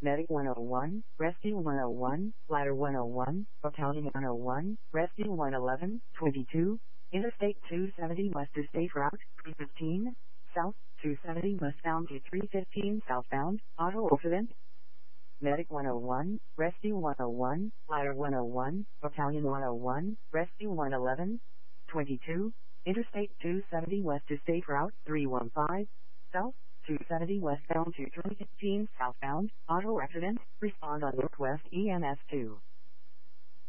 Medic 101, Rescue 101, Ladder 101, Battalion 101, Rescue 111, 22, Interstate 270 west to State Route 315, South 270 westbound to 315 southbound, auto accident. Medic 101, Rescue 101, Ladder 101, Battalion 101, Rescue 111, 22, Interstate 270 west to State Route 315, South 270 westbound to 315 southbound, auto accident, respond on Northwest EMS 2.